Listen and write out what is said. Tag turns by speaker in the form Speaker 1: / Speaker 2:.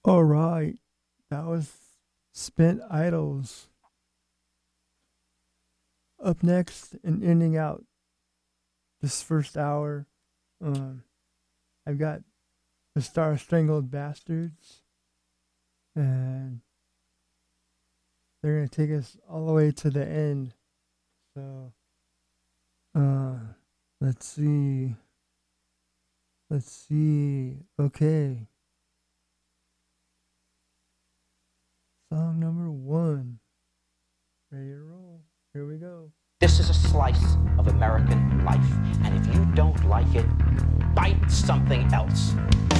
Speaker 1: All right, that was Spent Idols. Up next and ending out this first hour, um, I've got the Star Strangled Bastards, and they're gonna take us all the way to the end. So, uh, let's see, let's see. Okay, song number one. Ready to roll? Here we go.
Speaker 2: This is a slice of American life, and if you don't like it, bite something else.